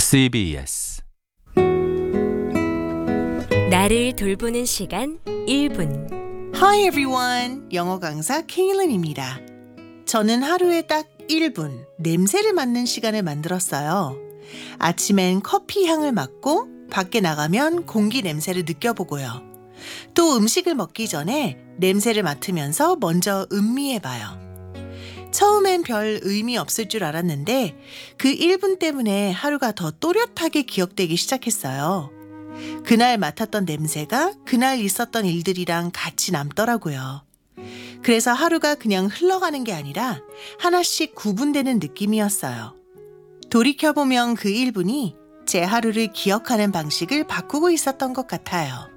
CBS 나를 돌보는 시간 1분. Hi everyone. 영어 강사 케일린입니다. 저는 하루에 딱 1분 냄새를 맡는 시간을 만들었어요. 아침엔 커피 향을 맡고 밖에 나가면 공기 냄새를 느껴보고요. 또 음식을 먹기 전에 냄새를 맡으면서 먼저 음미해봐요. 처음엔 별 의미 없을 줄 알았는데 그 1분 때문에 하루가 더 또렷하게 기억되기 시작했어요. 그날 맡았던 냄새가 그날 있었던 일들이랑 같이 남더라고요. 그래서 하루가 그냥 흘러가는 게 아니라 하나씩 구분되는 느낌이었어요. 돌이켜보면 그 1분이 제 하루를 기억하는 방식을 바꾸고 있었던 것 같아요.